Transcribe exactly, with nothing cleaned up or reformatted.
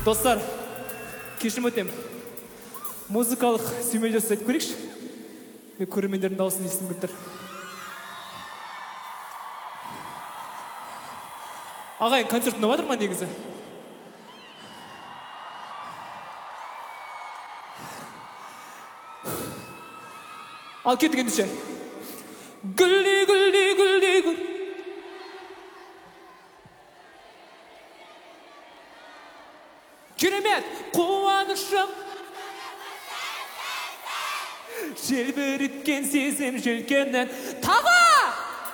Достар, кешірім өтем. Музыкалық сүймелдеу айтып көрейікші. Мен көрермендердің дауысын естім келіп тұр. Ағайын, концерт ұнап жатыр ма негізі? Ал кеттік ендеше. Гүлді, гүлді, гүлді, гүл. Керемет, қуанышым. Желбіріккен сезім желкеннен тағы